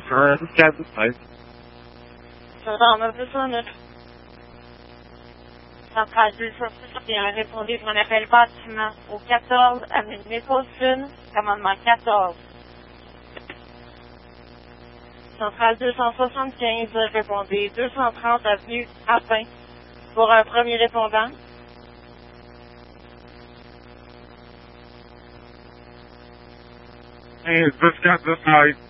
J'entends un peu sur notre centrale 261, répondez sur un appel bâtiment au 14 avenue Nicholson, commandement 14. Centrale 275, répondez 230 avenue Appin pour un premier répondant. Hey, is this got this night?